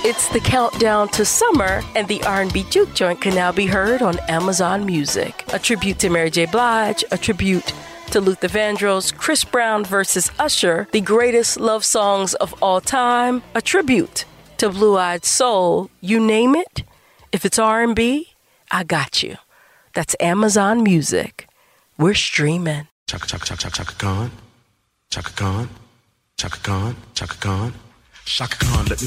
It's the countdown to summer, and the R&B Juke Joint can now be heard on Amazon Music. A tribute to Mary J. Blige, a tribute to Luther Vandross, Chris Brown versus Usher, the greatest love songs of all time, a tribute to Blue Eyed Soul. You name it, if it's R&B, I got you. That's Amazon Music. We're streaming. Chaka chaka chaka chaka Khan, Chaka Khan, Chaka Khan, Chaka Khan, Chaka Khan. Let me